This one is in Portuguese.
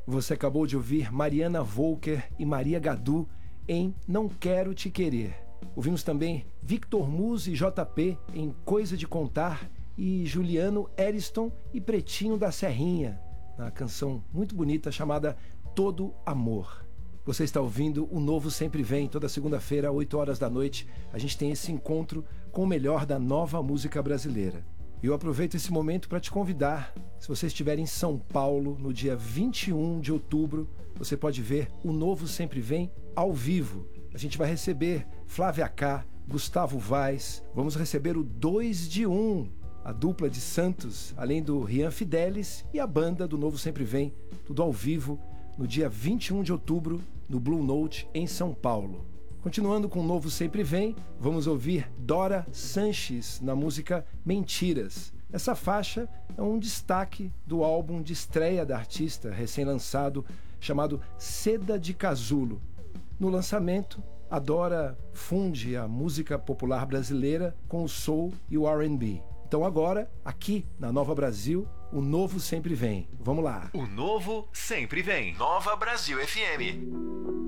Você acabou de ouvir Mariana Volker e Maria Gadu em Não Quero Te Querer. Ouvimos também Victor Musi e JP em Coisa de Contar e Juliano Eriston e Pretinho da Serrinha, na canção muito bonita chamada Todo Amor. Você está ouvindo O Novo Sempre Vem, toda segunda-feira, 8 horas da noite. A gente tem esse encontro com o melhor da nova música brasileira. E eu aproveito esse momento para te convidar. Se você estiver em São Paulo, no dia 21 de outubro, você pode ver O Novo Sempre Vem ao vivo. A gente vai receber Flávia K, Gustavo Vaz, vamos receber o 2 de 1, a dupla de Santos, além do Rian Fidelis e a banda do Novo Sempre Vem, tudo ao vivo, no dia 21 de outubro, no Blue Note, em São Paulo. Continuando com o Novo Sempre Vem, vamos ouvir Dora Sanches na música Mentiras. Essa faixa é um destaque do álbum de estreia da artista, recém-lançado, chamado Seda de Casulo. No lançamento, a Dora funde a música popular brasileira com o soul e o R&B. Então agora, aqui na Nova Brasil, o Novo Sempre Vem. Vamos lá. O Novo Sempre Vem. Nova Brasil FM.